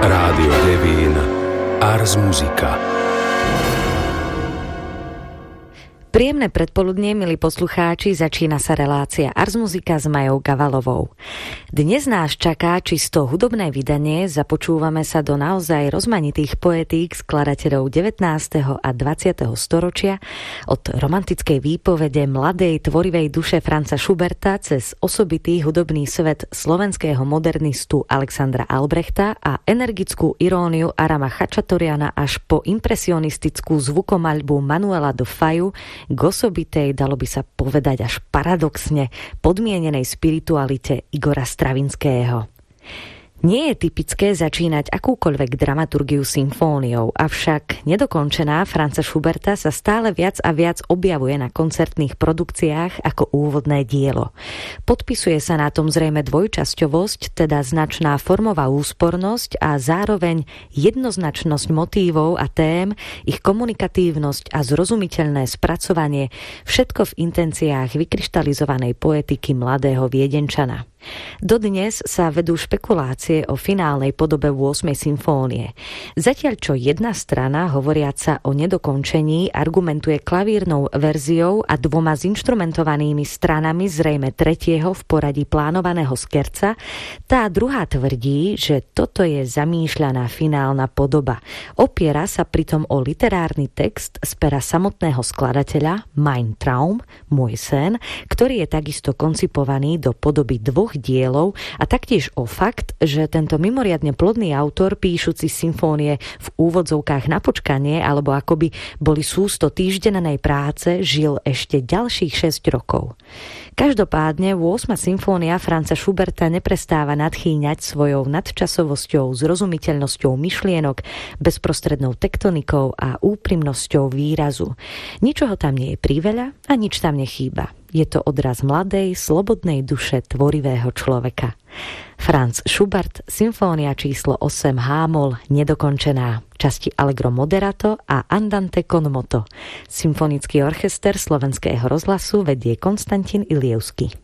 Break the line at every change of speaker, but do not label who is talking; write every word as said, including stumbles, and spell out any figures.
Rádio Devín, Ars Musica.
Príjemné predpoludnie, milí poslucháči, začína sa relácia Ars Musica s Majou Gavalovou. Dnes nás čaká čisto hudobné vydanie, započúvame sa do naozaj rozmanitých poetík skladateľov devätnásteho a dvadsiateho storočia, od romantickej výpovede mladej tvorivej duše Franza Schuberta cez osobitý hudobný svet slovenského modernistu Alexandra Albrechta a energickú iróniu Arama Chačatoriana až po impresionistickú zvukomaľbu Manuela de Fayu k osobitej, dalo by sa povedať až paradoxne, podmienenej spiritualite Igora Stravinského. Nie je typické začínať akúkoľvek dramaturgiu symfóniou, avšak nedokončená Franza Schuberta sa stále viac a viac objavuje na koncertných produkciách ako úvodné dielo. Podpisuje sa na tom zrejme dvojčasťovosť, teda značná formová úspornosť a zároveň jednoznačnosť motívov a tém, ich komunikatívnosť a zrozumiteľné spracovanie, všetko v intenciách vykryštalizovanej poetiky mladého Viedenčana. Dodnes sa vedú špekulácie o finálnej podobe ôsmej symfónie. Zatiaľ čo jedna strana, hovoriaca o nedokončení, argumentuje klavírnou verziou a dvoma zinštrumentovanými stranami zrejme tretieho v poradí plánovaného skerca, tá druhá tvrdí, že toto je zamýšľaná finálna podoba. Opiera sa pritom o literárny text z pera samotného skladateľa Mein Traum, môj sen, ktorý je takisto koncipovaný do podoby dvoch dielov a taktiež o fakt, že tento mimoriadne plodný autor, píšuci symfónie v úvodzovkách na počkanie alebo akoby boli sústo týždennej práce, žil ešte ďalších šesť rokov. Každopádne ôsma symfónia Franza Schuberta neprestáva nadchýňať svojou nadčasovosťou, zrozumiteľnosťou myšlienok, bezprostrednou tektonikou a úprimnosťou výrazu. Ničoho tam nie je priveľa a nič tam nechýba. Je to odraz mladej, slobodnej duše tvorivého človeka. Franz Schubert, symfónia číslo osem H-moll, nedokončená, časti Allegro moderato a Andante con moto. Symfonický orchester Slovenského rozhlasu vedie Konstantin Ilievský.